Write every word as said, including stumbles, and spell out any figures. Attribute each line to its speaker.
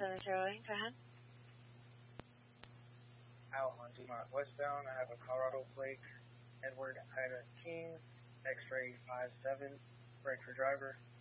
Speaker 1: seven zero eight, go ahead.
Speaker 2: Out on Dumont westbound, I have a Colorado plate, Edward Ida King, X-ray five seven, right for driver.